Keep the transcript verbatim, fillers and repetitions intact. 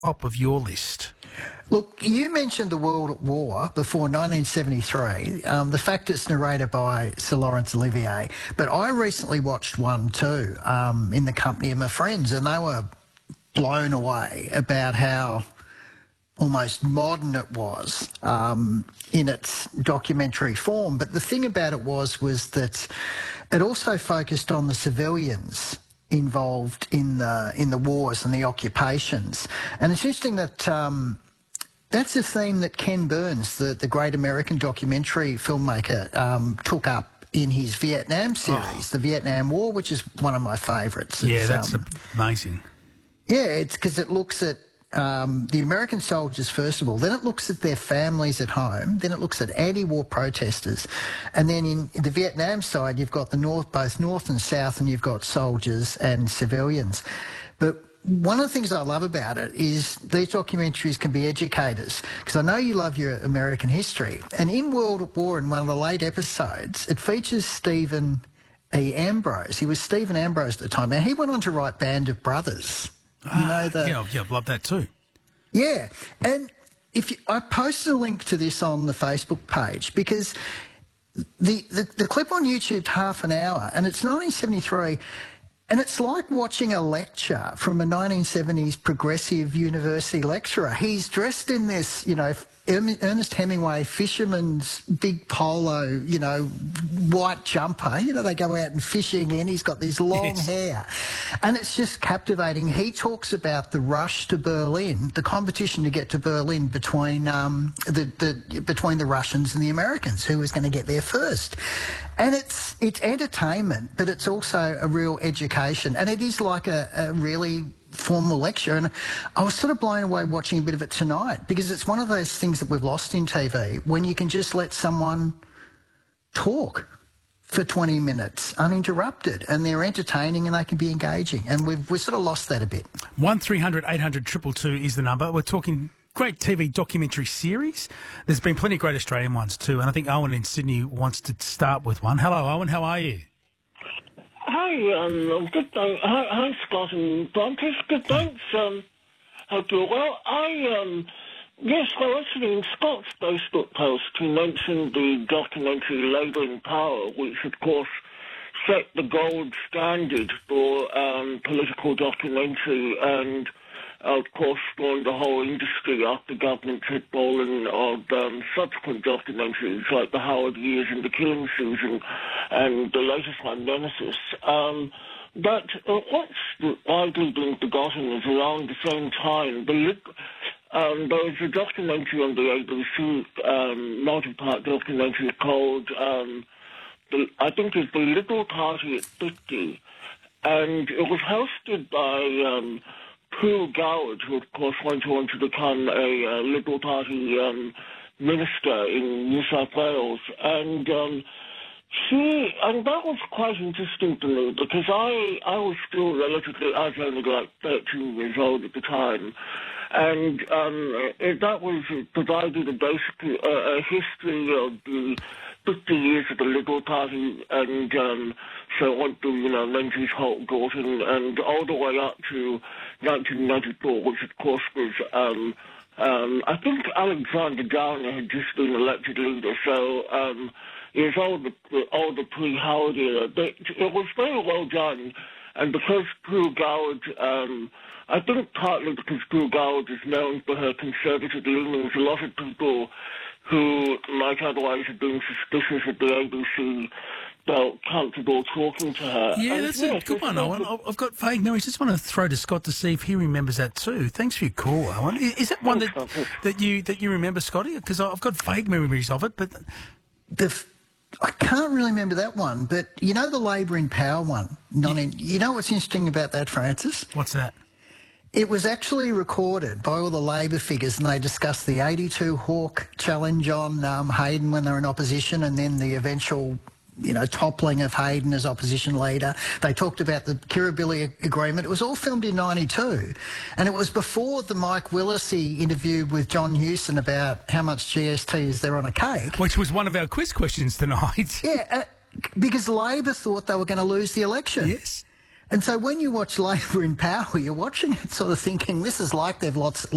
top of your list? Look, you mentioned the World at War before nineteen seventy-three, um, the fact it's narrated by Sir Laurence Olivier, but I recently watched one too um, in the company of my friends, and they were blown away about how almost modern it was um, in its documentary form. But the thing about it was, was that it also focused on the civilians involved in the in the wars and the occupations. And it's interesting that um, that's a theme that Ken Burns, the, the great American documentary filmmaker, um, took up in his Vietnam series, oh. the Vietnam War, which is one of my favourites. Yeah, it's, that's um, amazing. Yeah, it's because it looks at um, the American soldiers first of all, then it looks at their families at home, then it looks at anti-war protesters, and then in the Vietnam side you've got the North, both North and South, and you've got soldiers and civilians. But one of the things I love about it is these documentaries can be educators, because I know you love your American history. And in World at War, in one of the late episodes, it features Stephen E. Ambrose. He was Stephen Ambrose at the time. Now, he went on to write Band of Brothers. Ah, you know, the, yeah, yeah, love that too. Yeah, and if you, I posted a link to this on the Facebook page because the, the, the clip on YouTube's half an hour, and it's nineteen seventy-three, and it's like watching a lecture from a nineteen seventies progressive university lecturer. He's dressed in this, you know, Ernest Hemingway fisherman's big polo, you know, white jumper. You know, they go out and fishing and he's got this long yes. hair. And it's just captivating. He talks about the rush to Berlin, the competition to get to Berlin between um, the, the between the Russians and the Americans, who was going to get there first. And it's it's entertainment, but it's also a real education. And it is like a, a really formal lecture, and I was sort of blown away watching a bit of it tonight, because it's one of those things that we've lost in T V, when you can just let someone talk for twenty minutes uninterrupted, and they're entertaining and they can be engaging, and we've, we've sort of lost that a bit. one three hundred eight hundred two two two is the number. We're talking great T V documentary series. There's been plenty of great Australian ones too, and I think Owen in Sydney wants to start with one. Hello, Owen, how are you? Hi, um, good day. Hi, hi, Scott and Francis. Good thanks. Um, hope you're well. I, um, yes, well, actually, in Scott's Facebook post, he mentioned the documentary Labour in Power, which, of course, set the gold standard for um, political documentary and, of course, spawned the whole industry after governments had fallen of um, subsequent documentaries like The Howard Years and The Killing Season and the latest one, Nemesis. Um, but uh, what's widely been forgotten is around the same time, the, um, there was a documentary on the A B C, um, multi-part documentary called, um, the, I think it's The Liberal Party at fifty, and it was hosted by Um, Prue Goward, who of course went on to become a uh, Liberal Party um, minister in New South Wales, and um, she, and that was quite interesting to me, because I, I was still relatively, I was only like thirteen years old at the time, and um, it, that was provided a basically uh, a history of the fifty years of the Liberal Party, and um, so on to, you know, Menzies, Holt, Gorton, and all the way up to nineteen ninety-four, which of course was, um, um, I think Alexander Downer had just been elected leader, so um, it was all the, all the pre-Howard era. But it was very well done, and because Prue Goward, um, I think partly because Prue Goward is known for her conservative leanings, a lot of people who might otherwise have been suspicious of the A B C felt comfortable talking to her. Yeah, and that's yes, a good one, Owen. I've got vague memories. Just want to throw to Scott to see if he remembers that too. Thanks for your call, Owen. Is it one that, that you that you remember, Scotty? Because I've got vague memories of it, but the, I can't really remember that one. But you know the Labour in Power one. Not in, you know what's interesting about that, Francis? What's that? It was actually recorded by all the Labor figures, and they discussed the eighty-two Hawke challenge on um, Hayden when they were in opposition, and then the eventual, you know, toppling of Hayden as opposition leader. They talked about the Kirribilli agreement. It was all filmed in ninety-two, and it was before the Mike Willesee interview with John Hewson about how much G S T is there on a cake. Which was one of our quiz questions tonight. Yeah, uh, because Labor thought they were going to lose the election. Yes. And so when you watch Labour in Power, you're watching it sort of thinking, this is like they've lost